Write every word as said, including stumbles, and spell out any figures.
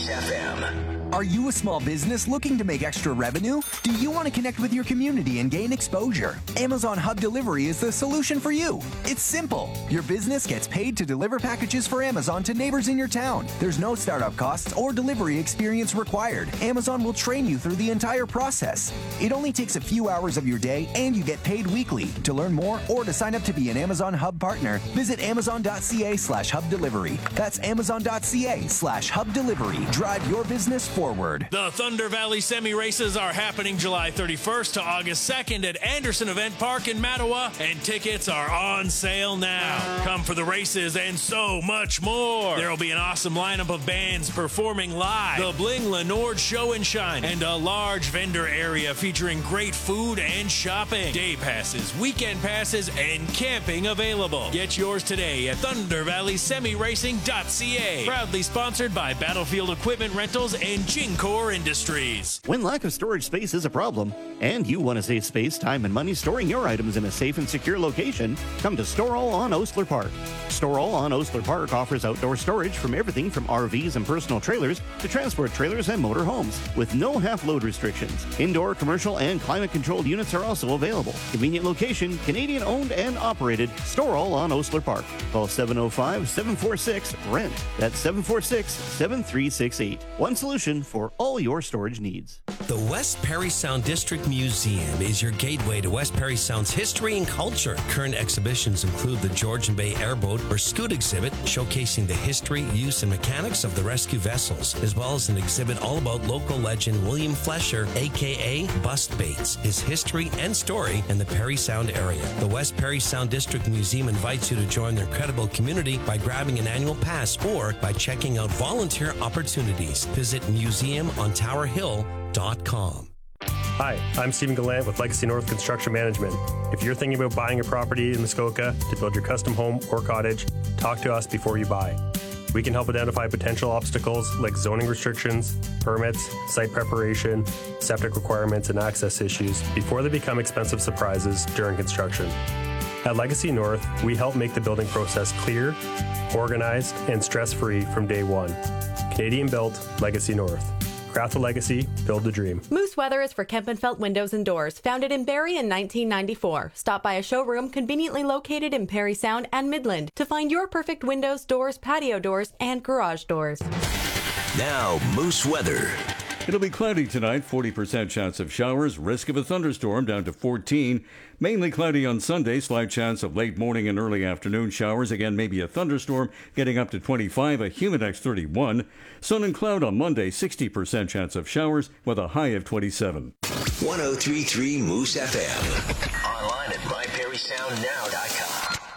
Moose F M. Are you a small business looking to make extra revenue? Do you want to connect with your community and gain exposure? Amazon Hub Delivery is the solution for you. It's simple. Your business gets paid to deliver packages for Amazon to neighbors in your town. There's no startup costs or delivery experience required. Amazon will train you through the entire process. It only takes a few hours of your day and you get paid weekly. To learn more or to sign up to be an Amazon Hub partner, visit amazon.ca slash hub delivery. That's amazon.ca slash hub delivery. Drive your business forward. Forward. The Thunder Valley Semi Races are happening July thirty-first to August second at Anderson Event Park in Mattawa, and tickets are on sale now. Come for the races and so much more. There will be an awesome lineup of bands performing live, the Bling Lenord Show and Shine, and a large vendor area featuring great food and shopping. Day passes, weekend passes, and camping available. Get yours today at thunder valley semi racing dot c a. Proudly sponsored by Battlefield Equipment Rentals and Gincor Industries. When lack of storage space is a problem, and you want to save space, time, and money storing your items in a safe and secure location, come to Store All on Osler Park. Store All on Osler Park offers outdoor storage from everything from R Vs and personal trailers to transport trailers and motor homes, with no half-load restrictions. Indoor, commercial, and climate-controlled units are also available. Convenient location, Canadian-owned and operated, Store All on Osler Park. Call seven oh five, seven four six, R E N T. That's seven four six, seven three six eight. One solution for all your storage needs. The West Parry Sound District Museum is your gateway to West Parry Sound's history and culture. Current exhibitions include the Georgian Bay Airboat or Scoot exhibit, showcasing the history, use, and mechanics of the rescue vessels, as well as an exhibit all about local legend William Flesher, aka Bust Bates, his history and story in the Parry Sound area. The West Parry Sound District Museum invites you to join their incredible community by grabbing an annual pass or by checking out volunteer opportunities. Visit museum on tower hill dot com. Hi, I'm Stephen Gallant with Legacy North Construction Management. If you're thinking about buying a property in Muskoka to build your custom home or cottage, talk to us before you buy. We can help identify potential obstacles like zoning restrictions, permits, site preparation, septic requirements, and access issues before they become expensive surprises during construction. At Legacy North, we help make the building process clear, organized, and stress-free from day one. Canadian-built, Legacy North. Craft the legacy, build the dream. Moose Weather is for Kempenfelt Windows and Doors, founded in Barrie in nineteen ninety-four. Stop by a showroom conveniently located in Parry Sound and Midland to find your perfect windows, doors, patio doors, and garage doors. Now, Moose Weather. It'll be cloudy tonight, forty percent chance of showers, risk of a thunderstorm down to fourteen. Mainly cloudy on Sunday, slight chance of late morning and early afternoon showers. Again, maybe a thunderstorm, getting up to twenty-five, a humidex thirty-one. Sun and cloud on Monday, sixty percent chance of showers with a high of twenty-seven. one oh three point three Moose F M. Online at my parry sound now dot com.